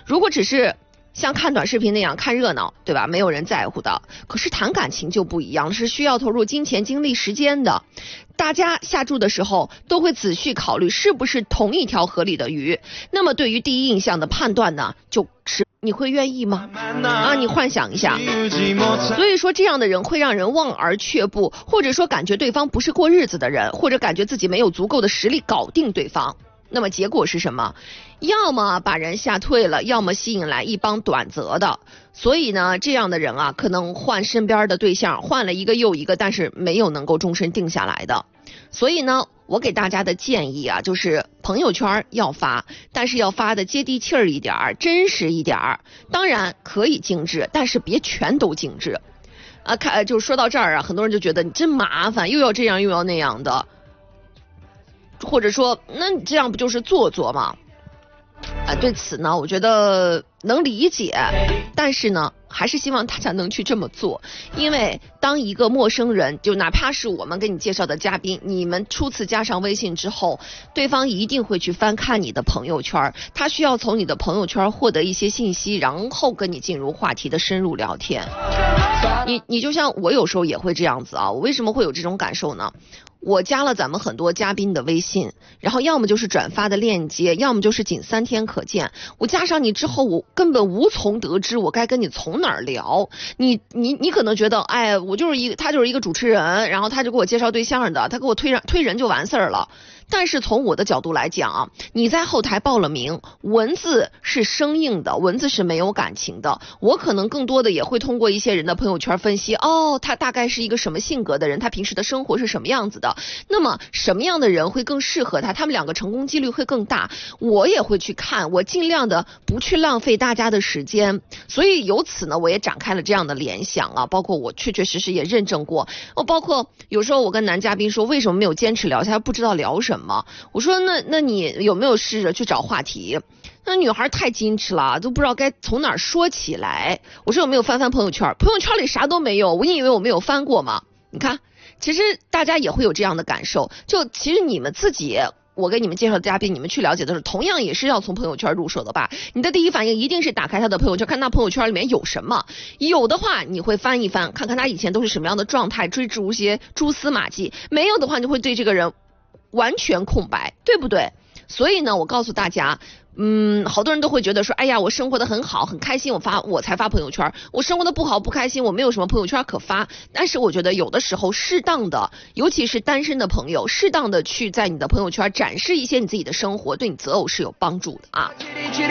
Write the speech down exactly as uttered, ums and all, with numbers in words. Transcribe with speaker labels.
Speaker 1: 如果只是像看短视频那样看热闹，对吧？没有人在乎的。可是谈感情就不一样，是需要投入金钱、精力、时间的。大家下注的时候都会仔细考虑是不是同一条河里的鱼。那么对于第一印象的判断呢，就是你会愿意吗？啊，你幻想一下。所以说这样的人会让人望而却步，或者说感觉对方不是过日子的人，或者感觉自己没有足够的实力搞定对方。那么结果是什么？要么把人吓退了，要么吸引来一帮短则的。所以呢，这样的人啊，可能换身边的对象，换了一个又一个，但是没有能够终身定下来的。所以呢，我给大家的建议啊，就是朋友圈要发，但是要发的接地气儿一点，真实一点。当然可以精致，但是别全都精致。啊，看，就说到这儿啊，很多人就觉得你真麻烦，又要这样又要那样的。或者说，那你这样不就是做作吗？啊，对此呢，我觉得能理解，但是呢，还是希望大家能去这么做，因为当一个陌生人，就哪怕是我们给你介绍的嘉宾，你们初次加上微信之后，对方一定会去翻看你的朋友圈，他需要从你的朋友圈获得一些信息，然后跟你进入话题的深入聊天。你你就像我有时候也会这样子啊，我为什么会有这种感受呢？我加了咱们很多嘉宾的微信，然后要么就是转发的链接，要么就是仅三天可见。我加上你之后，我根本无从得知我该跟你从哪儿聊。你你你可能觉得，哎，我就是一个他就是一个主持人，然后他就给我介绍对象的，他给我推人推人就完事儿了。但是从我的角度来讲啊，你在后台报了名，文字是生硬的，文字是没有感情的。我可能更多的也会通过一些人的朋友圈分析，哦，他大概是一个什么性格的人，他平时的生活是什么样子的，那么什么样的人会更适合他，他们两个成功几率会更大。我也会去看，我尽量的不去浪费大家的时间。所以由此呢，我也展开了这样的联想啊，包括我确确实实也认证过。我包括有时候我跟男嘉宾说，为什么没有坚持聊下来，不知道聊什么。我说那那你有没有试着去找话题？那女孩太矜持了，都不知道该从哪儿说起来。我说有没有翻翻朋友圈？朋友圈里啥都没有，我以为我没有翻过吗？你看，其实大家也会有这样的感受。就其实你们自己，我给你们介绍的嘉宾，你们去了解的时候，同样也是要从朋友圈入手的吧？你的第一反应一定是打开他的朋友圈，看他朋友圈里面有什么。有的话，你会翻一翻，看看他以前都是什么样的状态，追逐一些蛛丝马迹；没有的话，你就会对这个人完全空白，对不对？所以呢，我告诉大家，嗯，好多人都会觉得说，哎呀，我生活的很好，很开心，我发我才发朋友圈；我生活的不好，不开心，我没有什么朋友圈可发。但是我觉得有的时候，适当的，尤其是单身的朋友，适当的去在你的朋友圈展示一些你自己的生活，对你择偶是有帮助的啊。